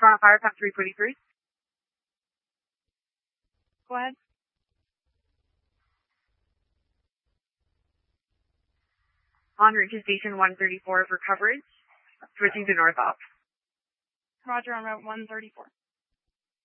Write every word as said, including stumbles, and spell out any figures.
Toronto Fire, Pump three forty-three. Go ahead. En route to station one thirty-four for coverage. Switching to north off. Roger, on route one thirty-four.